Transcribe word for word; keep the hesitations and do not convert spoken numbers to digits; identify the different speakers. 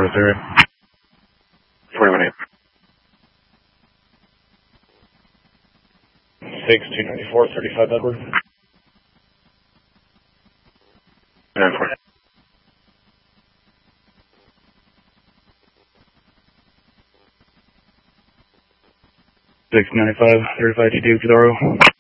Speaker 1: area.
Speaker 2: forty-one eight.
Speaker 1: six two ninety-four, thirty-five Edward.
Speaker 2: nine four.
Speaker 1: six ninety-five, thirty-five T two, Kidaro.